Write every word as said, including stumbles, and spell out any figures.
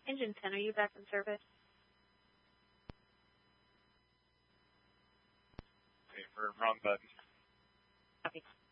Engine ten, are you back in service? Okay, for wrong button. Copy.